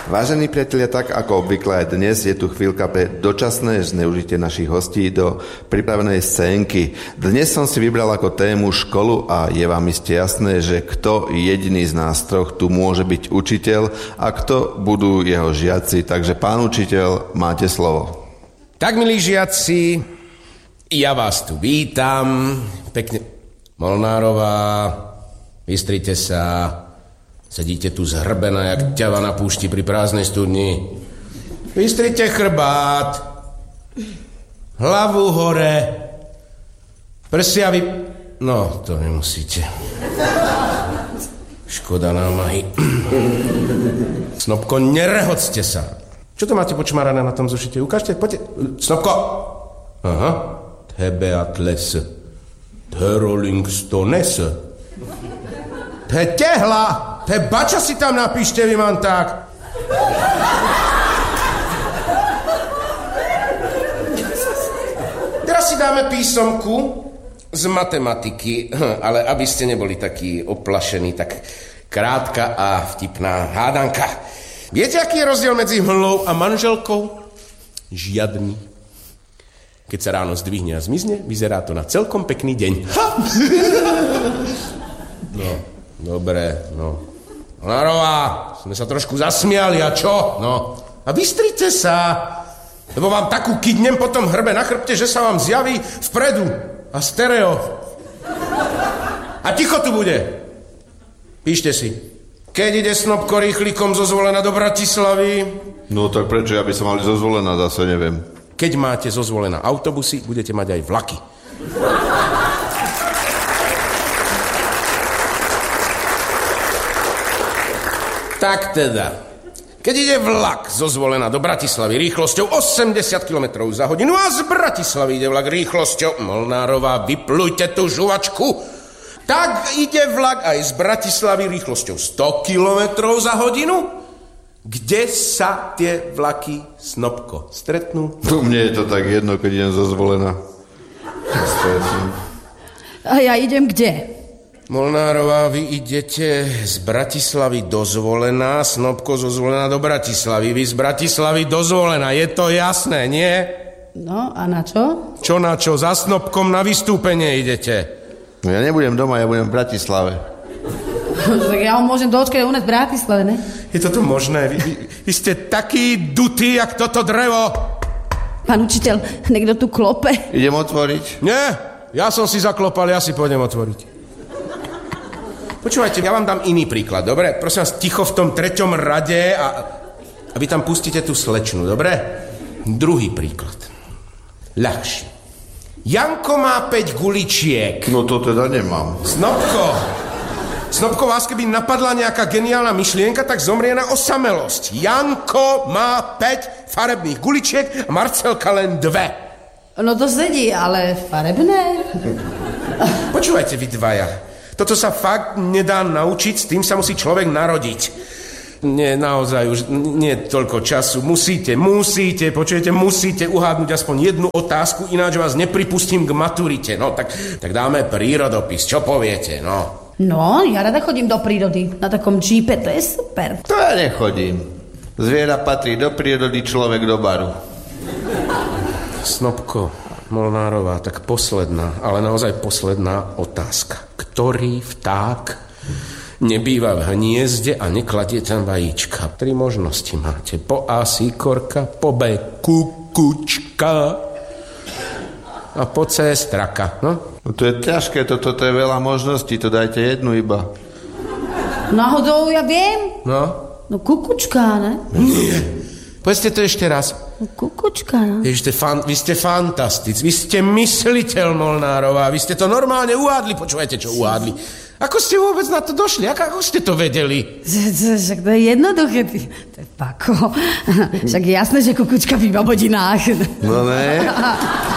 Vážení priatelia, tak ako obvykle aj dnes je tu chvíľka pre dočasné zneužitie našich hostí do pripravenej scénky. Dnes som si vybral ako tému školu a je vám iste jasné, že kto jediný z nás troch tu môže byť učiteľ a kto budú jeho žiaci. Takže pán učiteľ, máte slovo. Tak, milí žiaci, ja vás tu vítam. Pekne. Molnárová, vystrite sa. Sedíte tu zhrbená, jak ťava na púšti pri prázdnej studni. Vystrite chrbát. Hlavu hore. Prsia vy... No, to nemusíte. Škoda námahy. Snopko, nerehocte sa. Čo to máte počmarané na tom zošite? Ukážte, poďte. Snopko. Aha. Tebe atles. Terolingstones. Te tehla. Te bača si tam napíšte, vy mám tak. Teraz si dáme písomku z matematiky, ale aby ste neboli takí oplašení, tak krátka a vtipná hádanka. Viete, aký je rozdiel medzi mhlou a manželkou? Žiadny. Keď sa ráno zdvihne a zmizne, vyzerá to na celkom pekný deň. Ha! No, dobre, no. Lárová, sme sa trošku zasmiali, a čo? No, a vystrite sa, lebo vám takú kydnem potom hrbe na chrbte, že sa vám zjaví vpredu a stereo. A ticho tu bude. Píšte si. Keď ide Snopko rýchlikom zo Zvolena do Bratislavy? No tak prečo, aby som mali zo Zvolena, zase neviem. Keď máte zo Zvolena autobusy, budete mať aj vlaky. Tak teda, keď ide vlak zo Zvolena do Bratislavy rýchlosťou 80 km za hodinu a z Bratislavy ide vlak rýchlosťou... Molnárová, vyplujte tú žuvačku. Tak ide vlak aj z Bratislavy rýchlosťou 100 km za hodinu. Kde sa tie vlaky, Snopko, stretnú? Tu mne je to tak jedno, keď idem zo Zvolena. A ja idem kde? Molnárová, vy idete z Bratislavy do Zvolena, Snopko zo Zvolena do Bratislavy, vy z Bratislavy do Zvolena, je to jasné, nie? No, a na čo? Čo na čo? Za Snopkom na vystúpenie idete. No ja nebudem doma, ja budem v Bratislave. Tak ja ho môžem dočkať u nás v Bratislave, ne? Je toto možné? Vy ste taký dutý, jak toto drevo. Pán učiteľ, niekto tu klope. Idem otvoriť? Nie, ja som si zaklopal, ja si pôjdem otvoriť. Počúvajte, ja vám dám iný príklad, dobre? Prosím vás, ticho v tom 3. rade a vy tam pustíte tú slečnu, dobre? Druhý príklad. Ľahší. Janko má 5 guličiek. No to teda nemám. Snopko, vás keby napadla nejaká geniálna myšlienka, tak zomrie na osamelosť. Janko má 5 farebných guličiek a Marcelka len 2. No to sedí, ale farebné. Počúvajte, vy dvaja. Toto sa fakt nedá naučiť, s tým sa musí človek narodiť. Nie, naozaj už nie toľko času. Musíte, počujete, musíte uhádnuť aspoň jednu otázku, ináč vás nepripustím k maturite. No, tak dáme prírodopis. Čo poviete, no? No, ja rada chodím do prírody. Na takom džípe, to je super. To ja nechodím. Zviera patrí do prírody, človek do baru. Snopko, Molnárová, tak posledná, ale naozaj posledná otázka. Ktorý vták nebýva v hniezde a nekladie tam vajíčka? 3 možnosti máte. Po A síkorka, po B kukučka a po C straka. No to je ťažké, toto je veľa možností, to dajte jednu iba. Náhodou ja viem. No kukučka, ne? Nie. Povedzte to ešte raz. Kukučka, no. Vy ste fantastici, vy ste mysliteľ, Molnárová, vy ste to normálne uhádli. Počúvajte, čo uhádli. Ako ste vôbec na to došli? Ako ste to vedeli? Však to je jednoduché. To je pako. Však je jasné, že kukučka býva v bodinách. No ne?